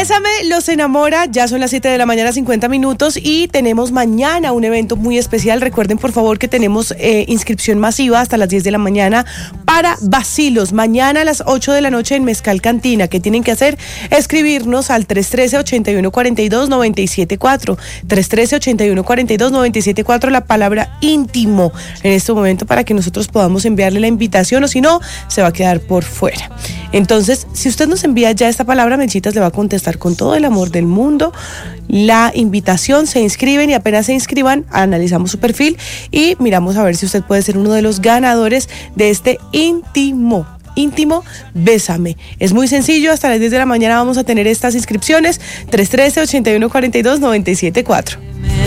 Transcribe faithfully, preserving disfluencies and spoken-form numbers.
Bésame los enamora, ya son las siete de la mañana, cincuenta minutos, y tenemos mañana un evento muy especial. Recuerden por favor que tenemos eh, inscripción masiva hasta las diez de la mañana para Vacilos, mañana a las ocho de la noche en Mezcal Cantina. ¿Qué tienen que hacer? Escribirnos al tres uno tres, ocho uno cuatro dos, nueve siete cuatro, tres uno tres, ocho uno cuatro dos, nueve siete cuatro, la palabra íntimo en este momento para que nosotros podamos enviarle la invitación, o si no, se va a quedar por fuera. Entonces, si usted nos envía ya esta palabra, Menchitas le va a contestar con todo el amor del mundo la invitación. Se inscriben y apenas se inscriban, analizamos su perfil y miramos a ver si usted puede ser uno de los ganadores de este íntimo. Íntimo, bésame. Es muy sencillo, hasta las diez de la mañana vamos a tener estas inscripciones. tres uno tres, ocho uno cuatro dos, nueve siete cuatro.